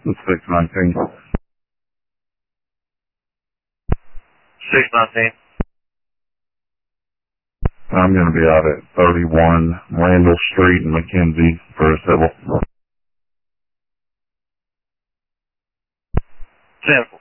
619. 619. I'm going to be out at 31 Randall Street in McKenzie for a civil. 10-4.